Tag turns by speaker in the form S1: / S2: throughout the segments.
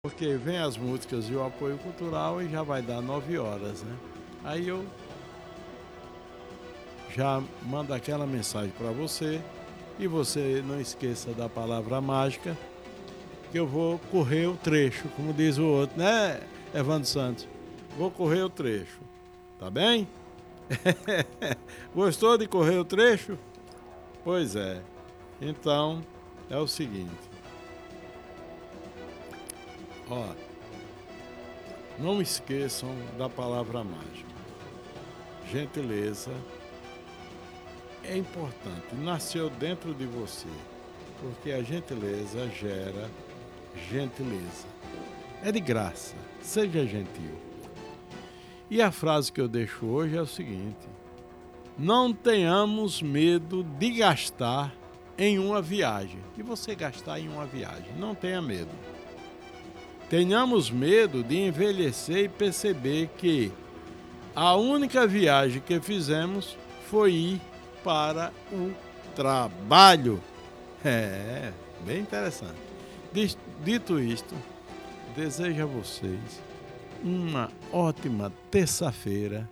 S1: Porque vem as músicas e o apoio cultural e já vai dar 9 horas, né? Aí eu já mando aquela mensagem para você e você não esqueça da palavra mágica, que eu vou correr o trecho, como diz o outro, né, Evandro Santos? Vou correr o trecho, tá bem? Gostou de correr o trecho? Pois é. Então, é o seguinte. Ó, não esqueçam da palavra mágica. Gentileza é importante, nasceu dentro de você, porque a gentileza gera gentileza. É de graça, seja gentil. E a frase que eu deixo hoje é o seguinte: não tenhamos medo de gastar em uma viagem. E você gastar em uma viagem, não tenha medo. Tenhamos medo de envelhecer e perceber que a única viagem que fizemos foi ir para o trabalho. É, bem interessante. Dito isto, desejo a vocês uma ótima terça-feira.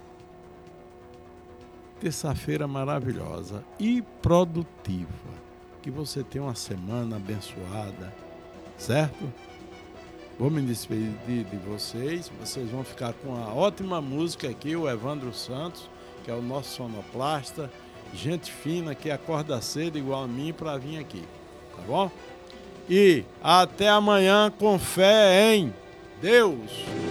S1: Terça-feira maravilhosa e produtiva. Que você tenha uma semana abençoada, certo? Vou me despedir de vocês. Vocês vão ficar com a ótima música aqui, o Evandro Santos, que é o nosso sonoplasta, gente fina que acorda cedo igual a mim para vir aqui, tá bom? E até amanhã com fé em Deus.